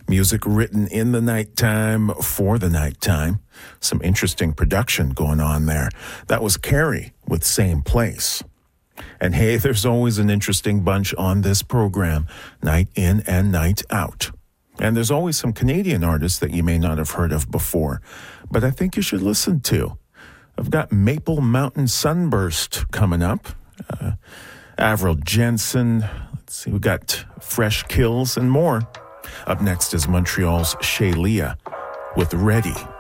Music written in the nighttime for the nighttime. Some interesting production going on there. That was Carrie with Same Place. And hey, there's always an interesting bunch on this program, night in and night out. And there's always some Canadian artists that you may not have heard of before, but I think you should listen to. I've got Maple Mountain Sunburst coming up. Avril Jensen. Let's see, we got Fresh Kills and more. Up next is Montreal's Shaylia with Ready.